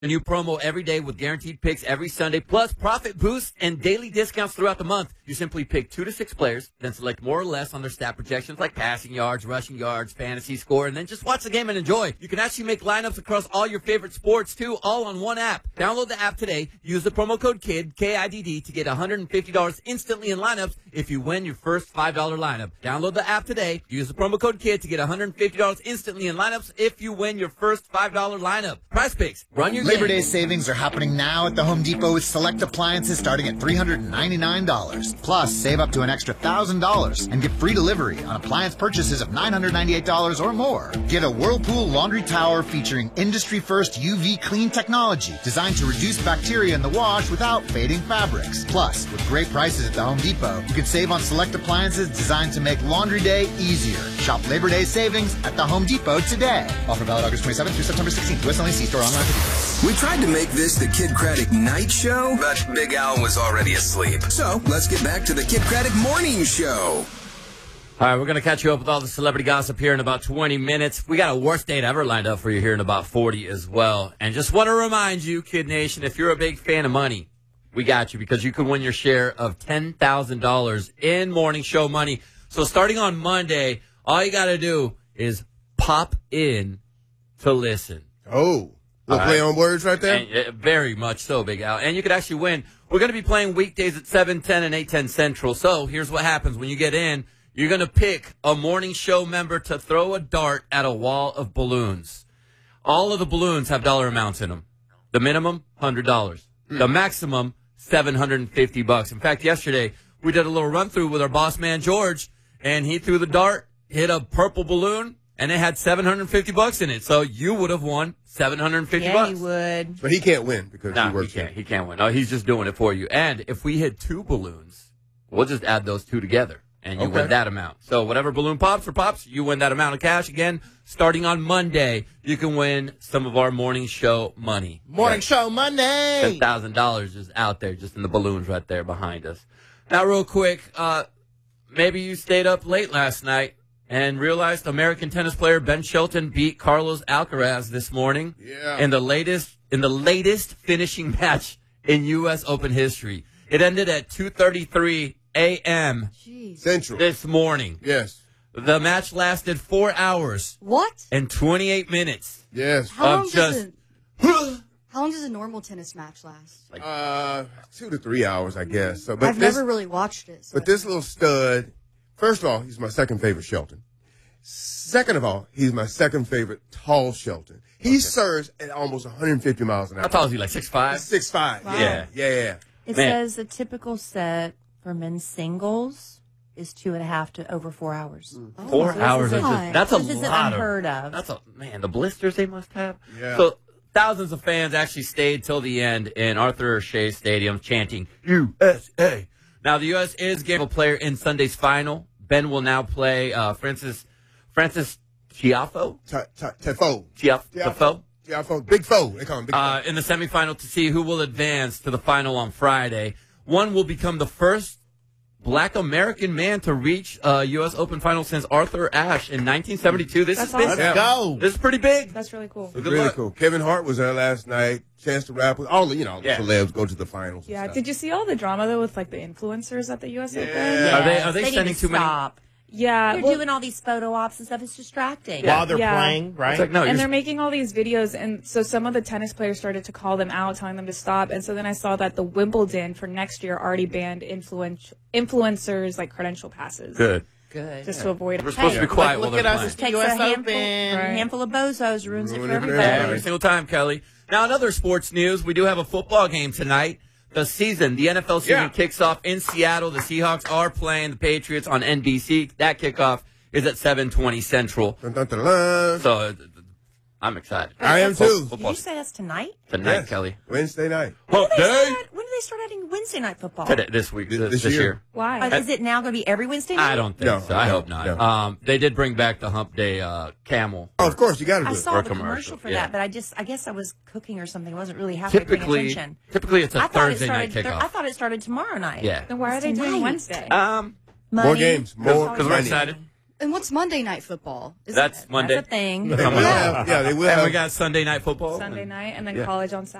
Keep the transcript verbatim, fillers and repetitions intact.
A new promo every day with guaranteed picks every Sunday, plus profit boosts and daily discounts throughout the month. You simply pick two to six players, then select more or less on their stat projections like passing yards, rushing yards, fantasy score, and then just watch the game and enjoy. You can actually make lineups across all your favorite sports, too, all on one app. Download the app today. Use the promo code KID, K I D D, to get one hundred fifty dollars instantly in lineups if you win your first five dollar lineup. Download the app today. Use the promo code KID to get one hundred fifty dollars instantly in lineups if you win your first five dollar lineup. Prize Picks. Run your Labor game. Day savings are happening now at the Home Depot with select appliances starting at three hundred ninety-nine dollars. Plus, save up to an extra one thousand dollars and get free delivery on appliance purchases of nine hundred ninety-eight dollars or more. Get a Whirlpool laundry tower featuring industry-first U V clean technology designed to reduce bacteria in the wash without fading fabrics. Plus, with great prices at the Home Depot, you can save on select appliances designed to make laundry day easier. Shop Labor Day savings at the Home Depot today. Offer valid August twenty-seventh through September sixteenth. U S only. See store online for details. We tried to make this the Kid Craddock Night Show, but Big Al was already asleep. So let's get back to the Kid Craddock Morning Show. All right, we're going to catch you up with all the celebrity gossip here in about twenty minutes. We got a worst date ever lined up for you here in about forty as well. And just want to remind you, Kid Nation, if you're a big fan of money, we got you because you can win your share of ten thousand dollars in morning show money. So starting on Monday, all you got to do is pop in to listen. Oh. We'll play on words right there? And, uh, very much so, Big Al. And you could actually win. We're going to be playing weekdays at seven ten and eight ten Central. So here's what happens. When you get in, you're going to pick a morning show member to throw a dart at a wall of balloons. All of the balloons have dollar amounts in them. The minimum, one hundred dollars. Mm. The maximum, seven hundred fifty bucks. In fact, yesterday, we did a little run-through with our boss man, George, and he threw the dart, hit a purple balloon, and it had seven hundred fifty bucks in it. So you would have won seven hundred fifty yeah, bucks. Yeah, he would. But he can't win because no, he works he can't. here. He can't win. No, he's just doing it for you. And if we hit two balloons, we'll just add those two together, and you Okay. win that amount. So whatever balloon pops for pops, you win that amount of cash. Again, starting on Monday, you can win some of our morning show money. Morning show Monday. ten thousand dollars is out there just in the balloons right there behind us. Now, real quick, uh, maybe you stayed up late last night and realized American tennis player Ben Shelton beat Carlos Alcaraz this morning Yeah. in the latest in the latest finishing match in U S Open history. It ended at two thirty-three a.m. Central. this morning. Yes. The match lasted four hours What? and twenty-eight minutes. Yes. How long, Of does just a, how long does a normal tennis match last? Uh, two to three hours, I guess. So, but I've this, never really watched it. So. But this little stud, first of all, he's my second favorite Shelton. Second of all, he's my second favorite tall Shelton. He serves at almost one hundred fifty miles an hour. how tall is he? Like six five? Six five. Wow. Yeah, yeah, yeah. It Man. says the typical set for men's singles is two and a half to over four hours. Oh, Four so this hours. is Is high. just, that's a This isn't lot unheard of. of. That's a man. The blisters they must have. Yeah. So thousands of fans actually stayed till the end in Arthur Ashe Stadium, chanting U S A. Now the U S is game a player in Sunday's final. Ben will now play uh, Francis Francis Tiafoe. Tefo. Tiaf- Tiafoe. Tiafo. Big foe. They call him Big Uh, foe. in the semifinal to see who will advance to the final on Friday. One will become the first Black American man to reach uh, U S Open final since Arthur Ashe in nineteen seventy-two. This That's is big. awesome. Let's go. This is pretty big. That's really cool. So good Really luck. cool. Kevin Hart was there last night. Chance to rap with all the, you know, Yeah. the celebs go to the finals. and Yeah, stuff. did you see all the drama though with like the influencers at the U S Open? Yeah. Are they are they, need sending to too many? stop. Yeah, They're well, doing all these photo ops and stuff. It's distracting. Yeah. While they're Yeah. playing, right? It's like no, and you're they're making all these videos, and so some of the tennis players started to call them out, telling them to stop. And so then I saw that the Wimbledon for next year already banned influence influencers like credential passes, good. Good. just to avoid. We're supposed to be quiet Look while at they're us, playing. it's the Takes U a S handful, Open. Right. handful of bozos, ruins it for Ruin it for everybody. Every single time, Kelly. Now, another sports news. We do have a football game tonight. The season, the N F L season Yeah. kicks off in Seattle. The Seahawks are playing the Patriots on N B C. That kickoff is at seven twenty Central. Dun, dun, dun, dun. So uh, I'm excited. I am too. Did you say that's tonight? Tonight, Yes. Kelly. Wednesday night. Hump When do they day. start- when do they start adding Wednesday night football? Today, this week, This- this, this this year. year. Why? Uh, is it now going to be every Wednesday night? I don't think No, so. I no, hope not. no. Um, they did bring back the Hump Day uh, camel. Oh, of course, you got to I do it. saw Or the commercial, commercial for yeah. that, but I just, I guess I was cooking or something. I wasn't really halfway paying Typically, attention. typically it's a I thought it Thursday started. night thir- kickoff. I thought it started tomorrow night. Yeah. Then why are they It's doing tonight. Wednesday? Um, More Money. games, more because we're money. excited. And what's Monday Night Football? Is That's it? Monday. That's a thing. They will have, yeah, they will And have we got Sunday Night Football. Sunday and- night and then yeah. college on